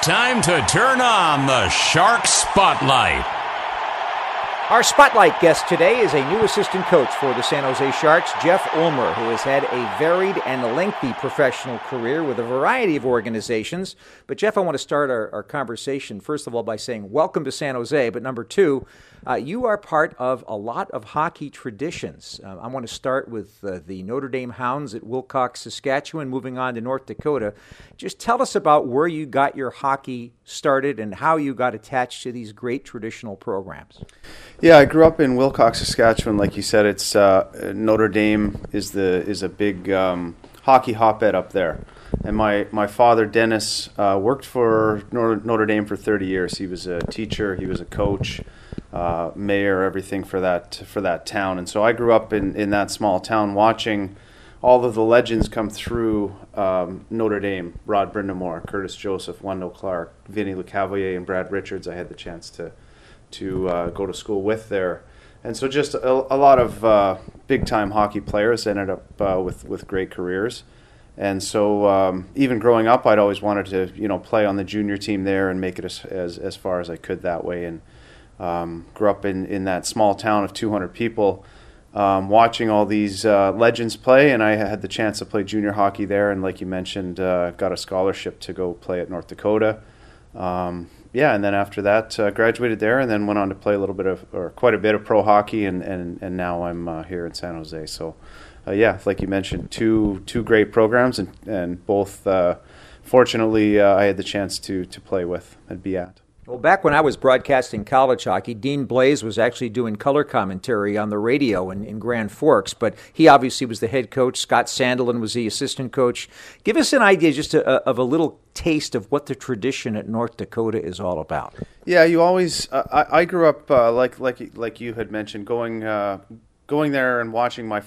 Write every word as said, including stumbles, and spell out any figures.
time to turn on the Shark Spotlight. Our Spotlight guest today is a new assistant coach for the San Jose Sharks, Jeff Ulmer, who has had a varied and lengthy professional career with a variety of organizations. But Jeff, I want to start our, our conversation, first of all, by saying welcome to San Jose. But number two, uh, you are part of a lot of hockey traditions. Uh, I want to start with uh, the Notre Dame Hounds at Wilcox, Saskatchewan, moving on to North Dakota. Just tell us about where you got your hockey started and how you got attached to these great traditional programs. Yeah, I grew up in Wilcox, Saskatchewan. Like you said, it's uh, Notre Dame is the is a big um, hockey hotbed up there. And my, my father, Dennis, uh, worked for Notre Dame for thirty years. He was a teacher, he was a coach, uh, mayor, everything for that for that town. And so I grew up in, in that small town watching all of the legends come through um, Notre Dame. Rod Brindamore, Curtis Joseph, Wendell Clark, Vinny LeCavalier, and Brad Richards. I had the chance to to uh, go to school with there. And so just a, a lot of uh, big-time hockey players ended up uh, with, with great careers. And so um, even growing up, I'd always wanted to, you know, play on the junior team there and make it as as, as far as I could that way. And um, grew up in, in that small town of two hundred people, um, watching all these uh, legends play. And I had the chance to play junior hockey there. And like you mentioned, uh, got a scholarship to go play at North Dakota. Um, yeah, and then after that, uh, graduated there, and then went on to play a little bit of, or quite a bit of pro hockey, and, and, and now I'm uh, here in San Jose. So, uh, yeah, like you mentioned, two two great programs, and and both, uh, fortunately, uh, I had the chance to to play with and be at. Well, back when I was broadcasting college hockey, Dean Blaze was actually doing color commentary on the radio in, in Grand Forks, but he obviously was the head coach. Scott Sandelin was the assistant coach. Give us an idea just a, of a little taste of what the tradition at North Dakota is all about. Yeah, you always. Uh, I, I grew up uh, like like like you had mentioned, going uh, going there and watching my